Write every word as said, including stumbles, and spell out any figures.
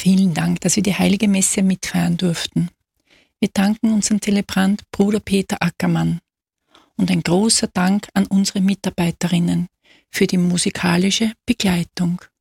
Vielen Dank, dass wir die Heilige Messe mitfeiern durften. Wir danken unserem Zelebrant Bruder Peter Ackermann. Und ein großer Dank an unsere Mitarbeiterinnen für die musikalische Begleitung.